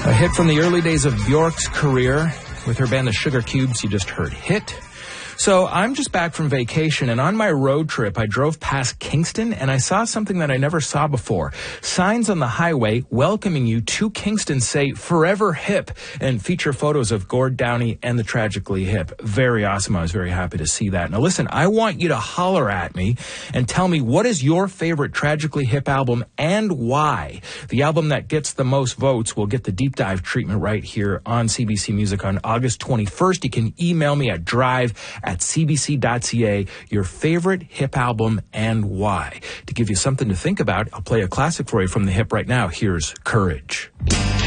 A hit from the early days of Bjork's career with her band The Sugar Cubes. You just heard Hit. So I'm just back from vacation, and on my road trip, I drove past Kingston, and I saw something that I never saw before. Signs on the highway welcoming you to Kingston say, "Forever Hip," and feature photos of Gord Downie and the Tragically Hip. Very awesome. I was very happy to see that. Now listen, I want you to holler at me and tell me, what is your favorite Tragically Hip album and why? The album that gets the most votes will get the deep dive treatment right here on CBC Music on August 21st. You can email me at drive@cbc.ca your favorite hip album and why. To give you something to think about, I'll play a classic for you from the Hip right now. Here's Courage.